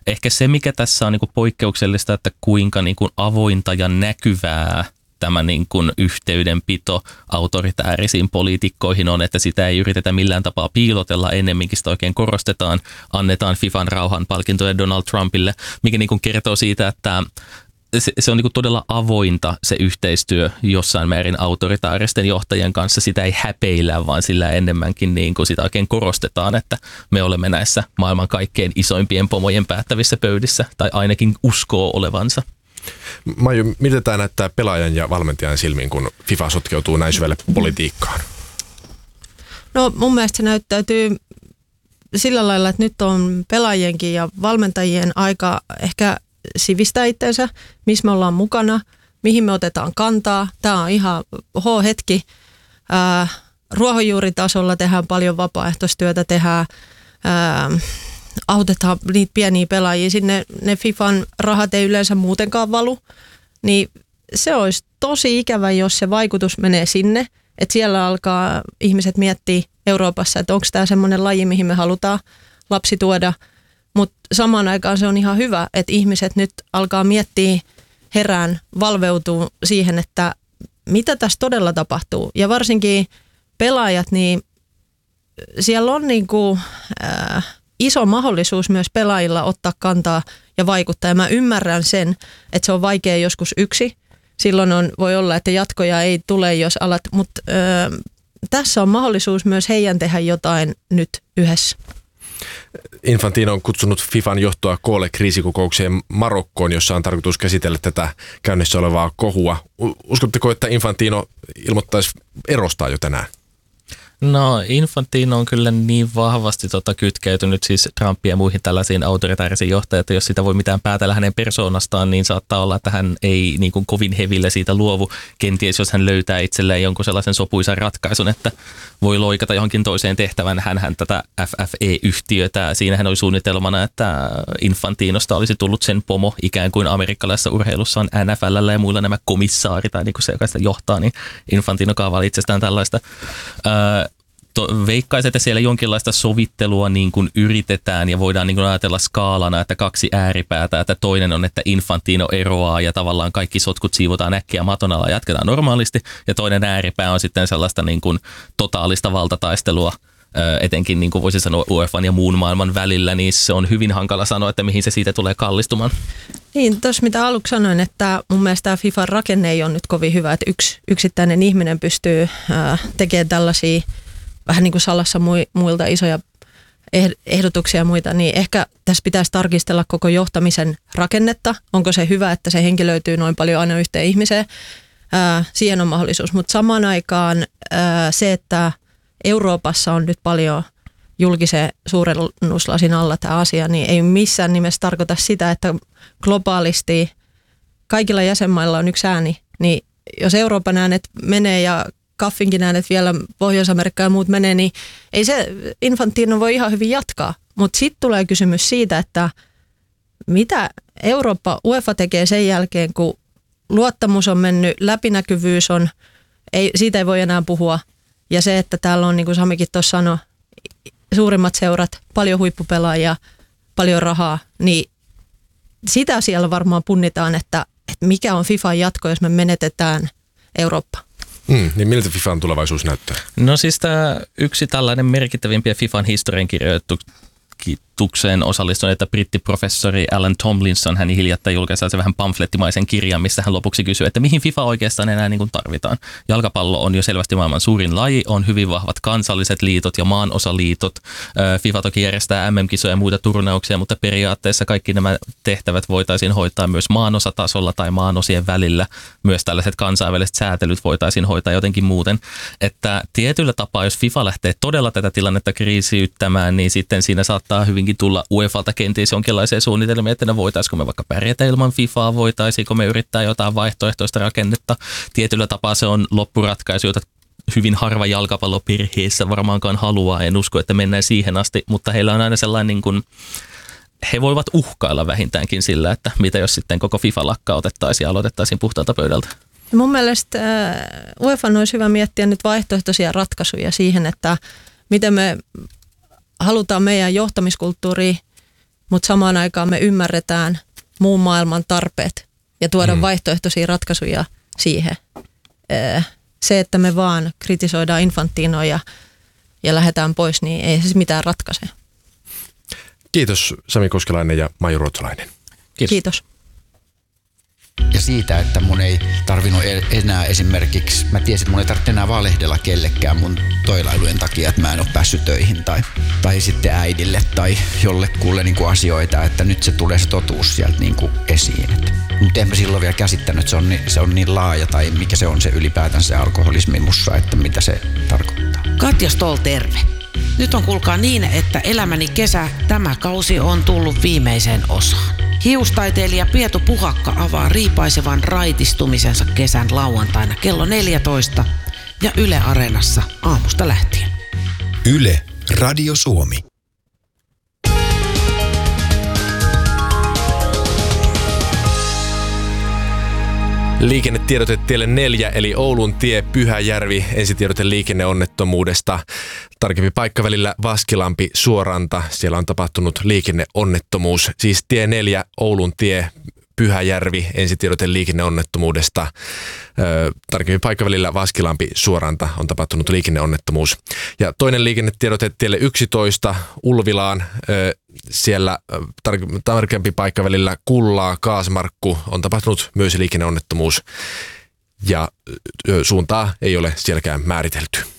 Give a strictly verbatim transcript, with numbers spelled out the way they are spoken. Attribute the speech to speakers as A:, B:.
A: ehkä se, mikä tässä on niin kuin poikkeuksellista, että kuinka niin kuin avointa ja näkyvää tämä niin kuin yhteydenpito autoritäärisiin poliitikkoihin on, että sitä ei yritetä millään tapaa piilotella, ennemminkin sitä oikein korostetaan, annetaan FIFAn rauhanpalkintoja Donald Trumpille, mikä niin kuin kertoo siitä, että se, se on niin kuin todella avointa se yhteistyö jossain määrin autoritaaristen johtajien kanssa. Sitä ei häpeillä, vaan sillä enemmänkin niin kuin sitä oikein korostetaan, että me olemme näissä maailman kaikkein isoimpien pomojen päättävissä pöydissä, tai ainakin uskoo olevansa.
B: Maiju, miten tämä näyttää pelaajan ja valmentajan silmiin, kun FIFA sotkeutuu näin syvälle politiikkaan?
C: No mun mielestä se näyttäytyy sillä lailla, että nyt on pelaajien ja valmentajien aika ehkä sivistää itsensä, missä me ollaan mukana, mihin me otetaan kantaa. Tämä on ihan H-hetki. Ää, ruohonjuuritasolla tehdään paljon vapaaehtoistyötä, tehdään, ää, autetaan niitä pieniä pelaajia. Sinne ne FIFAn rahat ei yleensä muutenkaan valu. Niin se olisi tosi ikävä, jos se vaikutus menee sinne, että siellä alkaa ihmiset miettiä Euroopassa, että onko tämä semmoinen laji, mihin me halutaan lapsi tuoda. Mutta samaan aikaan se on ihan hyvä, että ihmiset nyt alkaa miettiä herään, valveutuu siihen, että mitä tässä todella tapahtuu. Ja varsinkin pelaajat, niin siellä on niinku, äh, iso mahdollisuus myös pelaajilla ottaa kantaa ja vaikuttaa. Ja mä ymmärrän sen, että se on vaikea joskus yksi. Silloin on, voi olla, että jatkoja ei tule, jos alat, mutta äh, tässä on mahdollisuus myös heidän tehdä jotain nyt yhdessä.
B: Infantino on kutsunut FIFAn johtoa koolle kriisikokoukseen Marokkoon, jossa on tarkoitus käsitellä tätä käynnissä olevaa kohua. Uskotteko, että Infantino ilmoittaisi erostaa jo tänään?
A: No Infantino on kyllä niin vahvasti tota, kytkeytynyt siis Trumpia ja muihin tällaisiin autoritaarisiin johtajiin, että jos sitä voi mitään päätellä hänen persoonastaan, niin saattaa olla, että hän ei niin kuin kovin hevillä siitä luovu. Kenties jos hän löytää itselleen jonkun sellaisen sopuisan ratkaisun, että voi loikata johonkin toiseen tehtävän. Hänhän tätä F F E-yhtiötä, siinähän oli suunnitelmana, että Infantinosta olisi tullut sen pomo ikään kuin amerikkalaisessa urheilussa on N F L:llä ja muilla nämä komissaarit tai niin kuin se, joka sitä johtaa, niin Infantino kaavaili itsestään tällaista. Öö, Veikkaisin, että siellä jonkinlaista sovittelua niin kuin yritetään ja voidaan niin kuin ajatella skaalana, että kaksi ääripäätä, että toinen on, että Infantino eroaa ja tavallaan kaikki sotkut siivotaan äkkiä maton alla ja jatketaan normaalisti, ja toinen ääripää on sitten sellaista niin kuin totaalista valtataistelua, etenkin niin kuin voisi sanoa U E F A:n ja muun maailman välillä, niin se on hyvin hankala sanoa, että mihin se siitä tulee kallistumaan.
C: Niin, tuossa mitä aluksi sanoin, että mun mielestä tämä FIFAn rakenne ei ole nyt kovin hyvä, että yksi yksittäinen ihminen pystyy äh, tekemään tällaisia vähän niin kuin salassa muilta isoja ehdotuksia ja muita, niin ehkä tässä pitäisi tarkistella koko johtamisen rakennetta. Onko se hyvä, että se henki noin paljon aina yhteen ihmiseen? Ää, siihen on mahdollisuus, mutta samaan aikaan ää, se, että Euroopassa on nyt paljon julkisen suurennuslasin alla tämä asia, niin ei missään nimessä tarkoita sitä, että globaalisti kaikilla jäsenmailla on yksi ääni, niin jos Euroopan äänet menee ja Kaffinkin äänet vielä Pohjois-Amerikka ja muut menee, niin ei se Infantino voi ihan hyvin jatkaa. Mutta sitten tulee kysymys siitä, että mitä Eurooppa, UEFA tekee sen jälkeen, kun luottamus on mennyt, läpinäkyvyys on, ei, siitä ei voi enää puhua. Ja se, että täällä on, niin kuin Samikin tuossa sanoi, suurimmat seurat, paljon huippupelaajia, paljon rahaa, niin sitä siellä varmaan punnitaan, että, että mikä on FIFAn jatko, jos me menetetään Eurooppa.
B: Mm, niin miltä FIFAn tulevaisuus näyttää?
A: No siis tämä yksi tällainen merkittävimpiä FIFAn historiankirjoitukseen osallistuneita brittiprofessori Alan Tomlinson, hän hiljattain julkaisi se vähän pamflettimaisen kirjan, missä hän lopuksi kysyy, että mihin FIFA oikeastaan enää niin kuin tarvitaan. Jalkapallo on jo selvästi maailman suurin laji, on hyvin vahvat kansalliset liitot ja maanosaliitot. FIFA toki järjestää M M-kisoja ja muita turnauksia, mutta periaatteessa kaikki nämä tehtävät voitaisiin hoitaa myös maanosatasolla tai maanosien välillä. Myös tällaiset kansainväliset säätelyt voitaisiin hoitaa jotenkin muuten. Että tietyllä tapaa, jos FIFA lähtee todella tätä tilannetta kriisiyttämään, niin sitten siinä saattaa hyvinkin tulla UEFalta kenties jonkinlaisia suunnitelmia, että ne voitaisiinko me vaikka pärjätä ilman FIFAa, voitaisiinko me yrittää jotain vaihtoehtoista rakennetta. Tietyllä tapaa se on loppuratkaisu, jota hyvin harva jalkapalloperheessä varmaankaan haluaa. En usko, että mennään siihen asti, mutta heillä on aina sellainen niin kuin, he voivat uhkailla vähintäänkin sillä, että mitä jos sitten koko FIFA lakkautettaisiin ja aloitettaisiin puhtaalta pöydältä.
C: Mun mielestä UEFA olisi hyvä miettiä nyt vaihtoehtoisia ratkaisuja siihen, että miten me halutaan meidän johtamiskulttuuria mutta samaan aikaan me ymmärretään muun maailman tarpeet ja tuoda mm. vaihtoehtoisia ratkaisuja siihen. Se, että me vaan kritisoidaan Infantinoa ja, ja lähdetään pois, niin ei se mitään ratkaise.
B: Kiitos Sami Koskelainen ja Maiju Ruotsalainen.
C: Kiitos. Kiitos.
D: Ja siitä, että mun ei tarvinnut enää esimerkiksi, mä tiesin, että mun ei tarvitse enää valehdella kellekään mun toilailujen takia, että mä en ole päässyt töihin tai, tai sitten äidille tai jollekulle niin kuin asioita, että nyt se tulee se totuus sieltä niin kuin esiin. Mutta en mä silloin vielä käsittänyt, että se on, niin, se on niin laaja tai mikä se on se ylipäätään se alkoholismi mussa, että mitä se tarkoittaa.
E: Katja Stoll, terve. Nyt on kuulkaa niin, että elämäni kesä, tämä kausi on tullut viimeiseen osaan. Hiustaiteilija Pietu Puhakka avaa riipaisevan raitistumisensa kesän lauantaina kello neljätoista ja Yle Areenassa aamusta lähtien.
F: Yle, Radio Suomi.
B: Liikennetiedote tielle neljä eli Oulun tie Pyhäjärvi, ensitiedote liikenneonnettomuudesta. Tarkempi paikka välillä Vaskilampi Suoranta, siellä on tapahtunut liikenneonnettomuus. Siis tie neljä Oulun tie Pyhäjärvi, ensitiedote liikenneonnettomuudesta. Ö, tarkempi paikka välillä Vaskilampi Suoranta on tapahtunut liikenneonnettomuus. Ja toinen liikennetiedote tielle yksitoista Ulvilaan, ö, siellä tar- tarkempi paikka välillä Kullaa Kaasmarkku on tapahtunut myös liikenneonnettomuus. Ja ö, suuntaa ei ole sielläkään määritelty.